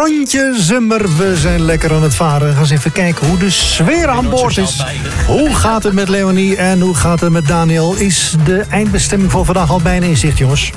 Rondje Zummer, we zijn lekker aan het varen. Ga eens even kijken hoe de sfeer aan boord is. Hoe gaat het met Leonie en hoe gaat het met Daniel? Is de eindbestemming voor vandaag al bijna in zicht, jongens?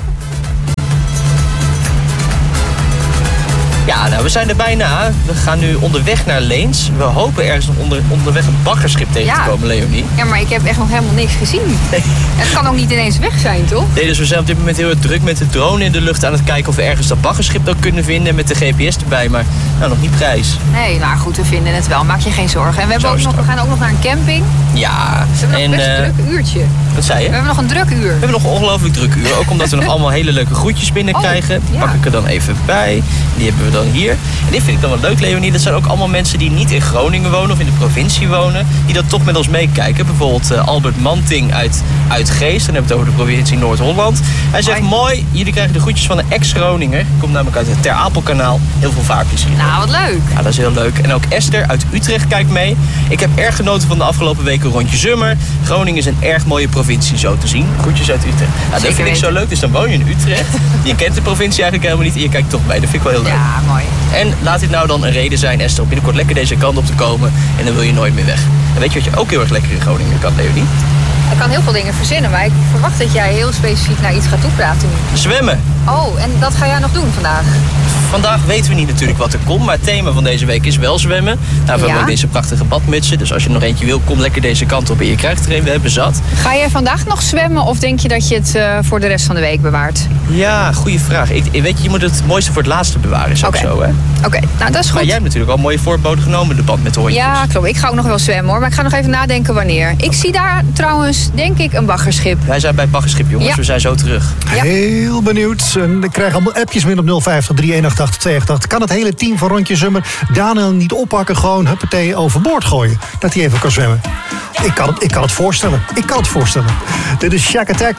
Ja, nou, we zijn er bijna. We gaan nu onderweg naar Leens. We hopen ergens nog onderweg een baggerschip tegen te komen, Leonie. Ja, maar ik heb echt nog helemaal niks gezien. Nee. Het kan ook niet ineens weg zijn, toch? Nee, dus we zijn op dit moment heel erg druk met de drone in de lucht aan het kijken of we ergens dat baggerschip dan kunnen vinden met de GPS erbij. Maar nou, nog niet prijs. Nee, nou goed, we vinden het wel. Maak je geen zorgen. En we gaan ook nog naar een camping. Ja. We hebben nog best een druk uurtje. Wat zei je? We hebben nog een druk uur. We hebben nog een ongelooflijk druk uur. Ook omdat we nog allemaal hele leuke groetjes binnenkrijgen. Die pak ik er dan even bij. Die hebben we dan hier. En dit vind ik dan wel leuk, Leonie. Dat zijn ook allemaal mensen die niet in Groningen wonen of in de provincie wonen. Die dan toch met ons meekijken. Bijvoorbeeld Albert Manting uit Geest. Dan hebben we het over de provincie Noord-Holland. Hij zegt, mooi, jullie krijgen de groetjes van een ex-Groninger. Komt namelijk uit het Ter Apelkanaal. Heel veel vaartjes hier. Nou, wat leuk. Ja, dat is heel leuk. En ook Esther uit Utrecht kijkt mee. Ik heb erg genoten van de afgelopen weken rondje Zummer. Groningen is een erg mooie provincie zo te zien. Groetjes uit Utrecht. Nou, dat vind ik zo leuk. Dus dan woon je in Utrecht. Je kent de provincie eigenlijk helemaal niet. En je kijkt toch mee. Dat vind ik wel heel leuk. Ja, mooi. En laat dit nou dan een reden zijn, Esther, om binnenkort lekker deze kant op te komen. En dan wil je nooit meer weg. En weet je wat je ook heel erg lekker in Groningen kan, Leonie? Ik kan heel veel dingen verzinnen, maar ik verwacht dat jij heel specifiek naar iets gaat toepraten nu. Zwemmen. Oh, en dat ga jij nog doen vandaag? Vandaag weten we niet natuurlijk wat er komt, maar het thema van deze week is wel zwemmen. Nou, we hebben ook deze prachtige badmutsen, dus als je er nog eentje wil, kom lekker deze kant op en je krijgt er een. We hebben zat. Ga jij vandaag nog zwemmen of denk je dat je het voor de rest van de week bewaart? Ja, goede vraag. Weet je, je moet het mooiste voor het laatste bewaren, is ook zo, hè? Oké, nou dat is goed. Maar jij hebt natuurlijk al mooie voorboden genomen, de band met de hondjes. Ja, klopt. Ik ga ook nog wel zwemmen, hoor. Maar ik ga nog even nadenken wanneer. Ik zie daar trouwens, denk ik, een baggerschip. Wij zijn bij het baggerschip, jongens. Ja. We zijn zo terug. Ja. Heel benieuwd. En ik krijg allemaal appjes binnen op 050 3188 288. Kan het hele team van Rondje Zummer Daniel niet oppakken, gewoon huppatee overboord gooien? Dat hij even kan zwemmen. Ik kan het voorstellen. Dit is Shack Attack.